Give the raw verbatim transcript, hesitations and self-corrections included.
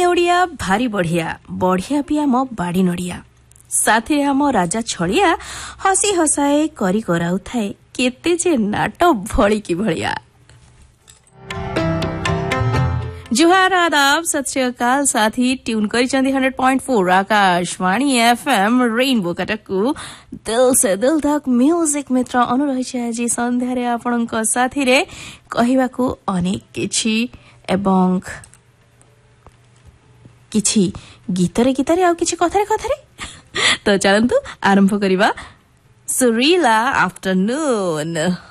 ओडिया भारी बढ़िया बढ़िया भी आम बाड़ी नड़िया साथी आम राजा छड़िया हसी हसाए करी कराउ थाए केते जे नाट भली की भलिया। जुहार आदाब सत श्री अकाल साथी tune करिचंदी hundred point four Akashvani FM rainbow कटकू दिल से दिल तक म्यूजिक मित्र अनु रही आज संध्यारे आपणक साथी रे कहिबाकू अनेक किछि एवं किछि गीतरे गीतरे आउ किछि कथारे कथारे तो चलंतु आरंभ करिबा सुरीला आफ्टरनून।